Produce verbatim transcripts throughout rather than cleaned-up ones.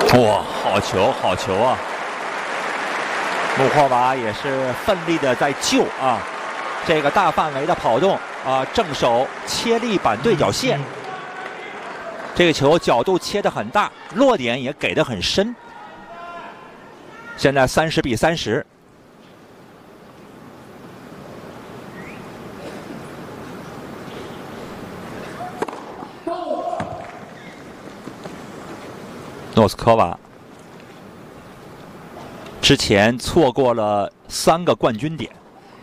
哇，好球，好球啊！穆霍娃也是奋力的在救啊，这个大范围的跑动啊，正手切力板对角线，这个球角度切得很大，落点也给得很深。现在三十比三十。诺斯科娃之前错过了三个冠军点，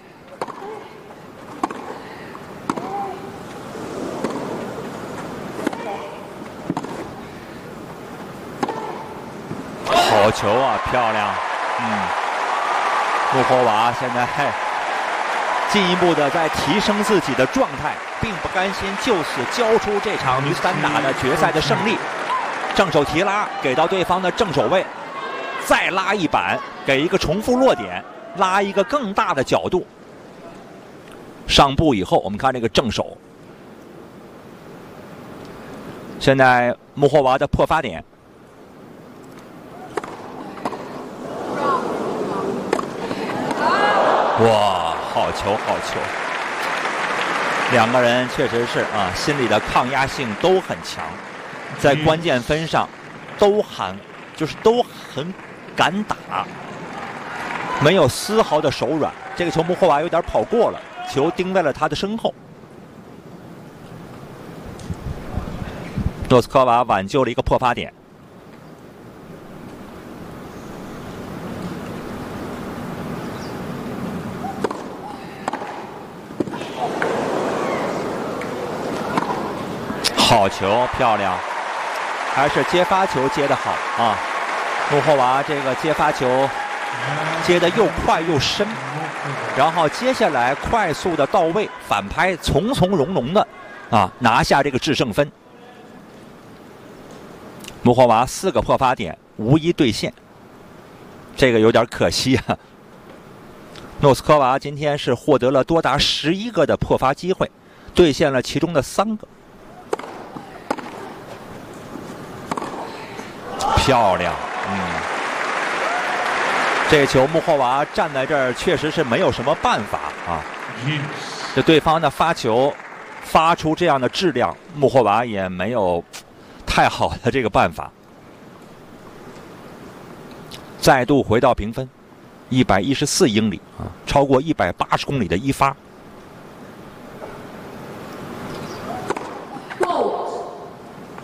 好球啊，漂亮！嗯，穆霍娃现在嘿进一步的在提升自己的状态，并不甘心就此交出这场女子单打的决赛的胜利。正手提拉给到对方的正手位，再拉一板，给一个重复落点，拉一个更大的角度。上步以后，我们看这个正手。现在穆霍娃的破发点，哇，好球，好球！两个人确实是啊，心理的抗压性都很强。在关键分上，都很就是都很敢打，没有丝毫的手软。这个球穆霍娃有点跑过了，球钉在了他的身后。诺斯科娃挽救了一个破发点。好球，漂亮！还是接发球接得好啊！穆霍娃这个接发球接得又快又深，然后接下来快速的到位，反拍从从容容的啊拿下这个制胜分。穆霍娃四个破发点无一兑现，这个有点可惜啊。诺斯科娃今天是获得了多达十一个的破发机会，兑现了其中的三个。漂亮，嗯，这球穆霍娃站在这儿确实是没有什么办法啊。这对方的发球发出这样的质量，穆霍娃也没有太好的这个办法。再度回到平分，一百一十四英里啊，超过一百八十公里的一发。